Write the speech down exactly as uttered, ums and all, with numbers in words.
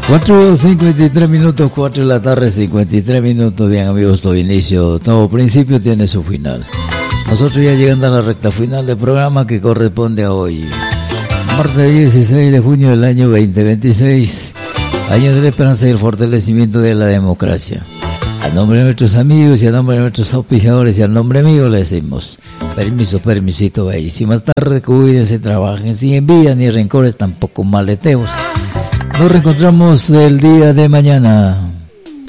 cuatro cincuenta y tres minutos, cuatro de la tarde, cincuenta y tres minutos. Bien, amigos, todo inicio, todo principio tiene su final. Nosotros ya llegando a la recta final del programa que corresponde a hoy, martes dieciséis de junio del año veinte veintiséis, año de la esperanza y el fortalecimiento de la democracia. A nombre de nuestros amigos y a nombre de nuestros auspiciadores y al nombre mío le decimos permiso, permisito, bellísimas tardes, cuídense, trabajen sin envidia ni rencores, tampoco maleteos. Nos reencontramos el día de mañana.